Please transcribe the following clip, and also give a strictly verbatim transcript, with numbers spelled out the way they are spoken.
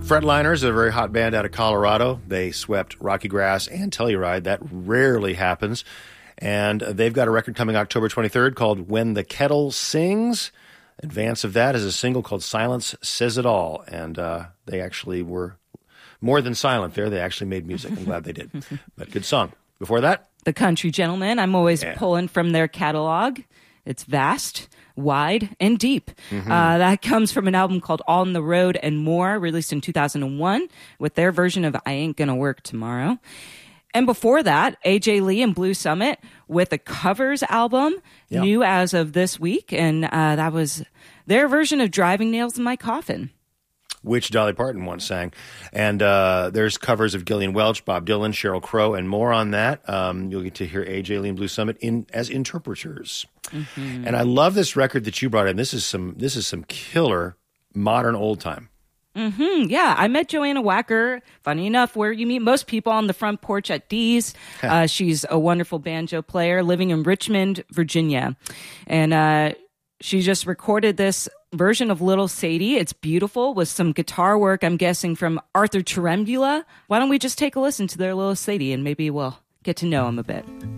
Fretliners are a very hot band out of Colorado. They swept Rocky Grass and Telluride. That rarely happens. And they've got a record coming October twenty-third called When the Kettle Sings. Advance of that is a single called Silence Says It All. And uh, they actually were more than silent there. They actually made music. I'm glad they did. But good song. Before that, The Country Gentlemen. I'm always yeah. pulling from their catalog. It's vast, wide, and deep. Mm-hmm. Uh, that comes from an album called On the Road and More, released in two thousand one, with their version of I Ain't Gonna Work Tomorrow. And before that, A J Lee and Blue Summit with a covers album, yep. new as of this week. And uh, that was their version of Driving Nails in My Coffin, which Dolly Parton once sang. And uh, there's covers of Gillian Welch, Bob Dylan, Sheryl Crow, and more on that. Um, you'll get to hear A J Lee and Blue Summit in as interpreters. Mm-hmm. And I love this record that you brought in. This is some this is some killer modern old time. Mm-hmm. Yeah, I met Joanna Wacker, funny enough, where you meet most people on the front porch at Dee's. Uh, she's a wonderful banjo player living in Richmond, Virginia. And uh, she just recorded this version of Little Sadie. It's beautiful with some guitar work, I'm guessing, from Arthur Cherembula. Why don't we just take a listen to their Little Sadie and maybe we'll get to know him a bit.